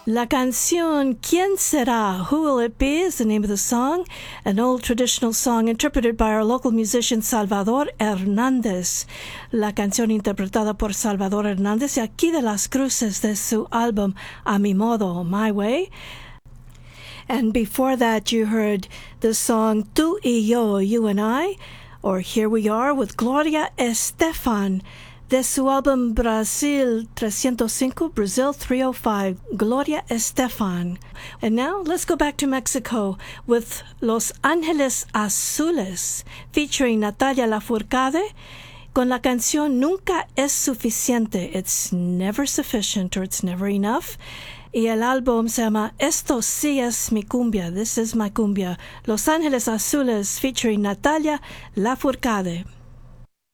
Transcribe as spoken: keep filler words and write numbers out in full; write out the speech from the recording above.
La canción ¿Quién será? Who will it be? Is the name of the song, an old traditional song interpreted by our local musician Salvador Hernández. La canción interpretada por Salvador Hernández y aquí de Las Cruces de su álbum A Mi Modo, My Way. And before that you heard the song Tú y Yo, You and I, or Here We Are with Gloria Estefan, de su álbum Brasil three oh five, Brazil three oh five, Gloria Estefan. And now let's go back to Mexico with Los Ángeles Azules, featuring Natalia Lafourcade, con la canción Nunca es suficiente. It's never sufficient, or it's never enough. Y el álbum se llama Esto sí es mi cumbia, This is my cumbia. Los Ángeles Azules, featuring Natalia Lafourcade.